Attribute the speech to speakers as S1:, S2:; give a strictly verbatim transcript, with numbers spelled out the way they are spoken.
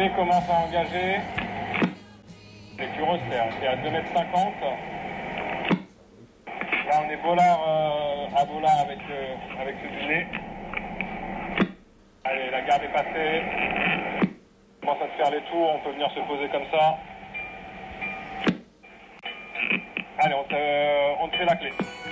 S1: V commence à engager. C'est curieux, c'est à deux mètres cinquante. Là, on est Bollard euh, à Bollard avec, euh, avec ce dîner. Allez, la garde est passée. On commence à se faire les tours, on peut venir se poser comme ça. Allez, on te, on te fait la clé.